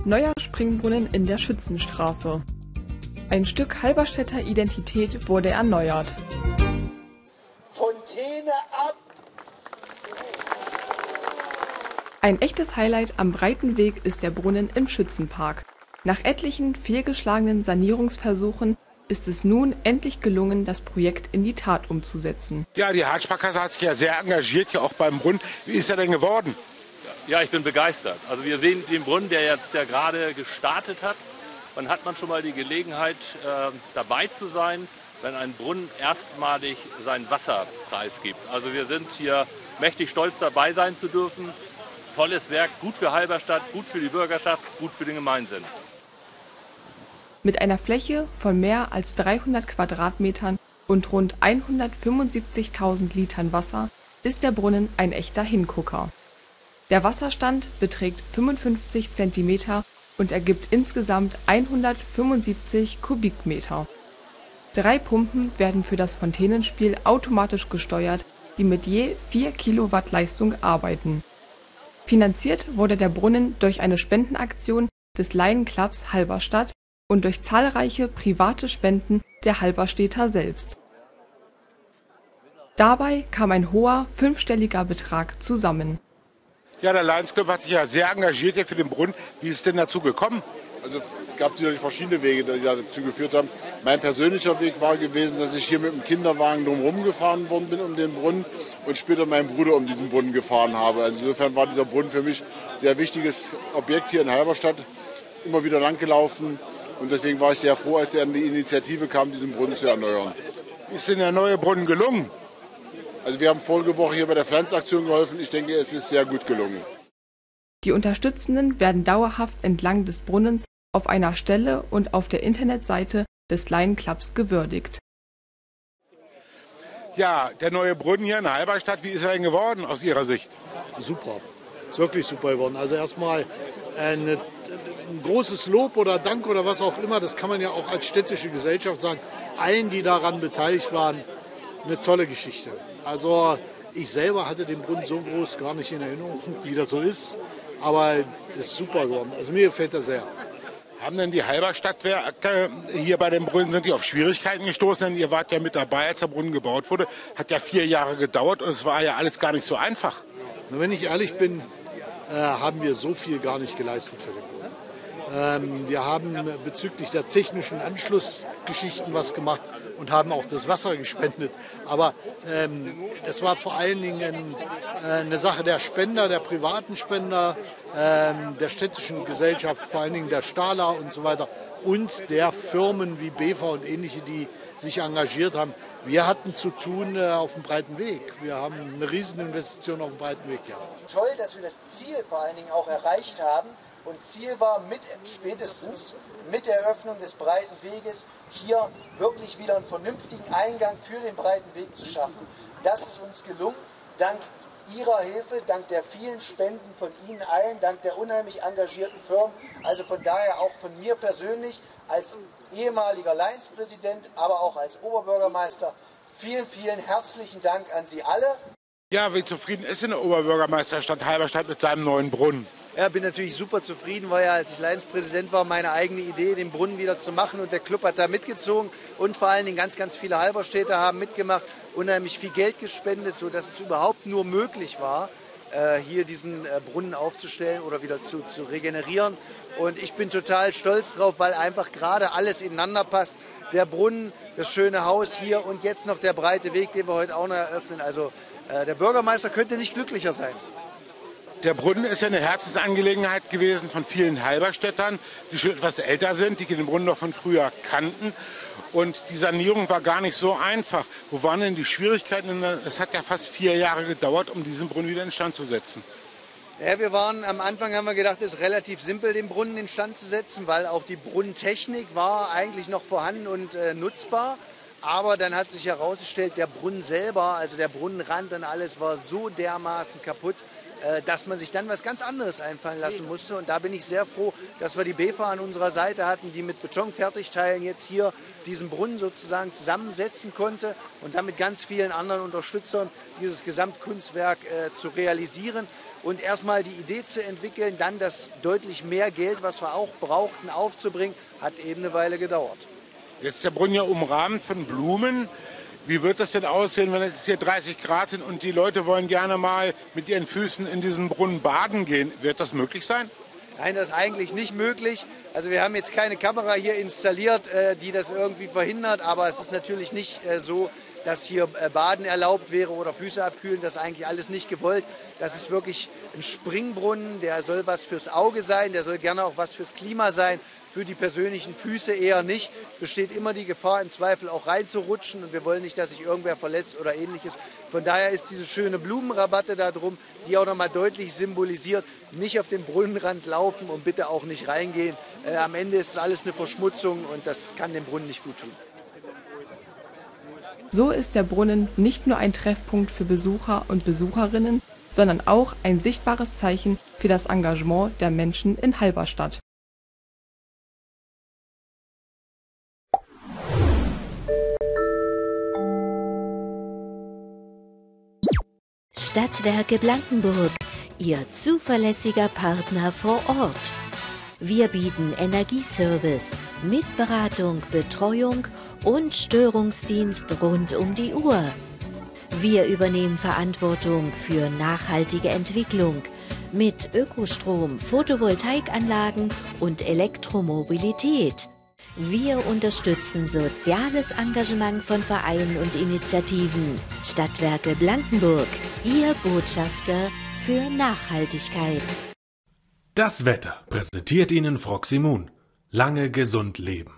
Neuer Springbrunnen in der Schützenstraße. Ein Stück Halberstädter Identität wurde erneuert. Fontäne ab! Ein echtes Highlight am breiten Weg ist der Brunnen im Schützenpark. Nach etlichen fehlgeschlagenen Sanierungsversuchen ist es nun endlich gelungen, das Projekt in die Tat umzusetzen. Ja, die Harz-Sparkasse hat sich ja sehr engagiert, hier auch beim Brunnen. Wie ist er denn geworden? Ja, ich bin begeistert. Also wir sehen den Brunnen, der jetzt ja gerade gestartet hat. Wann hat man schon mal die Gelegenheit, dabei zu sein, wenn ein Brunnen erstmalig seinen Wasserpreis gibt? Also wir sind hier mächtig stolz, dabei sein zu dürfen. Tolles Werk, gut für Halberstadt, gut für die Bürgerschaft, gut für den Gemeinsinn. Mit einer Fläche von mehr als 300 Quadratmetern und rund 175.000 Litern Wasser ist der Brunnen ein echter Hingucker. Der Wasserstand beträgt 55 Zentimeter und ergibt insgesamt 175 Kubikmeter. 3 Pumpen werden für das Fontänenspiel automatisch gesteuert, die mit je 4 Kilowatt Leistung arbeiten. Finanziert wurde der Brunnen durch eine Spendenaktion des Laienclubs Halberstadt und durch zahlreiche private Spenden der Halberstädter selbst. Dabei kam ein hoher 5-stelliger Betrag zusammen. Ja, der Lions Club hat sich ja sehr engagiert hier für den Brunnen. Wie ist es denn dazu gekommen? Also es gab sicherlich verschiedene Wege, die dazu geführt haben. Mein persönlicher Weg war gewesen, dass ich hier mit dem Kinderwagen drumherum gefahren worden bin um den Brunnen und später meinen Bruder um diesen Brunnen gefahren habe. Also insofern war dieser Brunnen für mich ein sehr wichtiges Objekt hier in Halberstadt, immer wieder langgelaufen. Und deswegen war ich sehr froh, als er an die Initiative kam, diesen Brunnen zu erneuern. Ist denn der neue Brunnen gelungen? Also wir haben vorige Woche hier bei der Pflanzaktion geholfen. Ich denke, es ist sehr gut gelungen. Die Unterstützenden werden dauerhaft entlang des Brunnens auf einer Stelle und auf der Internetseite des Laienclubs gewürdigt. Ja, der neue Brunnen hier in Halberstadt, wie ist er denn geworden aus Ihrer Sicht? Super, ist wirklich super geworden. Also erstmal ein großes Lob oder Dank oder was auch immer, das kann man ja auch als städtische Gesellschaft sagen, allen, die daran beteiligt waren, eine tolle Geschichte. Also ich selber hatte den Brunnen so groß gar nicht in Erinnerung, wie das so ist, aber das ist super geworden. Also mir gefällt das sehr. Haben denn die Halberstadtwerke hier bei dem Brunnen, sind die auf Schwierigkeiten gestoßen? Denn ihr wart ja mit dabei, als der Brunnen gebaut wurde. Hat ja 4 Jahre gedauert und es war ja alles gar nicht so einfach. Und wenn ich ehrlich bin, haben wir so viel gar nicht geleistet für den Brunnen. Wir haben bezüglich der technischen Anschlussgeschichten was gemacht und haben auch das Wasser gespendet. Aber das war vor allen Dingen eine Sache der Spender, der privaten Spender, der städtischen Gesellschaft, vor allen Dingen der Stahler und so weiter und der Firmen wie BEFA und ähnliche, die sich engagiert haben. Wir hatten zu tun auf dem breiten Weg. Wir haben eine Rieseninvestition auf dem breiten Weg gehabt. Toll, dass wir das Ziel vor allen Dingen auch erreicht haben. Und Ziel war spätestens mit der Eröffnung des breiten Weges hier wirklich wieder einen vernünftigen Eingang für den breiten Weg zu schaffen. Das ist uns gelungen, dank Ihrer Hilfe, dank der vielen Spenden von Ihnen allen, dank der unheimlich engagierten Firmen. Also von daher auch von mir persönlich als ehemaliger Lions-Präsident, aber auch als Oberbürgermeister. Vielen, vielen herzlichen Dank an Sie alle. Ja, wie zufrieden ist denn der Oberbürgermeister Stadt Halberstadt mit seinem neuen Brunnen? Ja, bin natürlich super zufrieden, weil ja, als ich Lions-Präsident war, meine eigene Idee, den Brunnen wieder zu machen. Und der Club hat da mitgezogen und vor allen Dingen ganz, ganz viele Halberstädter haben mitgemacht, unheimlich viel Geld gespendet, sodass es überhaupt nur möglich war, hier diesen Brunnen aufzustellen oder wieder zu regenerieren. Und ich bin total stolz drauf, weil einfach gerade alles ineinander passt. Der Brunnen, das schöne Haus hier und jetzt noch der breite Weg, den wir heute auch noch eröffnen. Also der Bürgermeister könnte nicht glücklicher sein. Der Brunnen ist ja eine Herzensangelegenheit gewesen von vielen Halberstädtern, die schon etwas älter sind, die den Brunnen noch von früher kannten. Und die Sanierung war gar nicht so einfach. Wo waren denn die Schwierigkeiten? Es hat ja fast 4 Jahre gedauert, um diesen Brunnen wieder instand zu setzen. Ja, am Anfang haben wir gedacht, es ist relativ simpel, den Brunnen instand zu setzen, weil auch die Brunnentechnik war eigentlich noch vorhanden und nutzbar. Aber dann hat sich herausgestellt, der Brunnen selber, also der Brunnenrand und alles, war so dermaßen kaputt, dass man sich dann was ganz anderes einfallen lassen musste. Und da bin ich sehr froh, dass wir die BEFA an unserer Seite hatten, die mit Betonfertigteilen jetzt hier diesen Brunnen sozusagen zusammensetzen konnte und damit ganz vielen anderen Unterstützern dieses Gesamtkunstwerk zu realisieren. Und erstmal die Idee zu entwickeln, dann das deutlich mehr Geld, was wir auch brauchten, aufzubringen, hat eben eine Weile gedauert. Jetzt ist der Brunnen ja umrahmt von Blumen. Wie wird das denn aussehen, wenn es hier 30 Grad sind und die Leute wollen gerne mal mit ihren Füßen in diesen Brunnen baden gehen? Wird das möglich sein? Nein, das ist eigentlich nicht möglich. Also wir haben jetzt keine Kamera hier installiert, die das irgendwie verhindert, aber es ist natürlich nicht so, dass hier Baden erlaubt wäre oder Füße abkühlen. Das ist eigentlich alles nicht gewollt. Das ist wirklich ein Springbrunnen, der soll was fürs Auge sein, der soll gerne auch was fürs Klima sein. Für die persönlichen Füße eher nicht. Besteht immer die Gefahr, im Zweifel auch reinzurutschen. Und wir wollen nicht, dass sich irgendwer verletzt oder Ähnliches. Von daher ist diese schöne Blumenrabatte da drum, die auch nochmal deutlich symbolisiert, nicht auf den Brunnenrand laufen und bitte auch nicht reingehen. Am Ende ist es alles eine Verschmutzung und das kann dem Brunnen nicht gut tun. So ist der Brunnen nicht nur ein Treffpunkt für Besucher und Besucherinnen, sondern auch ein sichtbares Zeichen für das Engagement der Menschen in Halberstadt. Stadtwerke Blankenburg, Ihr zuverlässiger Partner vor Ort. Wir bieten Energieservice mit Beratung, Betreuung und Störungsdienst rund um die Uhr. Wir übernehmen Verantwortung für nachhaltige Entwicklung mit Ökostrom, Photovoltaikanlagen und Elektromobilität. Wir unterstützen soziales Engagement von Vereinen und Initiativen. Stadtwerke Blankenburg, Ihr Botschafter für Nachhaltigkeit. Das Wetter präsentiert Ihnen Froximun. Lange gesund leben.